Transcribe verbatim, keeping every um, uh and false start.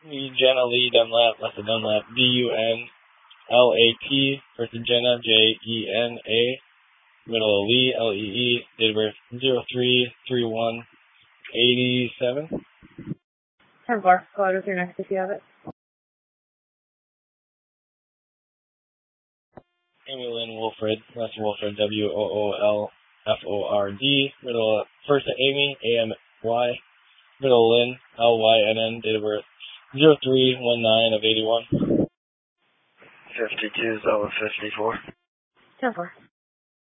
Jenna Lee Dunlap, last of Dunlap, D U N L A P, first of Jenna, J E N A, middle of Lee, L E E, date of birth zero three three one eighty-seven. ten four, go ahead with your next if you have it. Amy Lynn Wolford, last of Wolford, W O O L F O R D, middle of, first of Amy, A M Y, middle of Lynn, L Y N N, date of birth zero three one nine of eighty-one. fifty-two, Zella fifty-four. ten four.